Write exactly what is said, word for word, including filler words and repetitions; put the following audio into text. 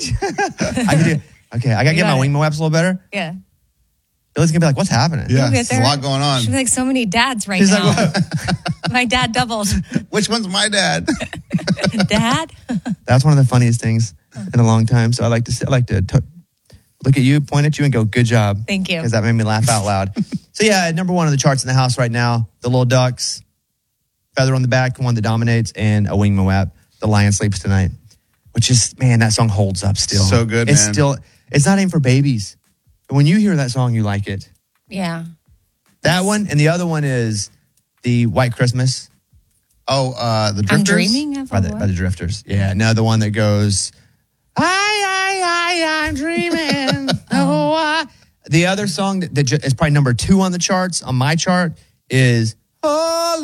I can do, okay, I got to get my wing Moabs a little better. Yeah. Billy's going to be like, what's happening? Yeah, there's a lot going on. She's like so many dads right She's now. like, my dad doubled. Which one's my dad? Dad? That's one of the funniest things in a long time. So I like to I like to t- look at you, point at you, and go, good job. Thank you. Because that made me laugh out loud. So yeah, number one on the charts in the house right now, the Little Ducks, Feather on the Back, one that dominates, and A Wing Moab, The Lion Sleeps Tonight. Which is, man, that song holds up still. So good, it's man. Still, it's not aimed for babies. But when you hear that song, you like it. Yeah. That one, and the other one is the White Christmas. Oh, uh, the I'm Drifters? dreaming of by a the, what? by the Drifters. Yeah, no, the one that goes, I, I, I, I'm dreaming. oh, I. The other song that, that ju- is probably number two on the charts, on my chart, is Oh,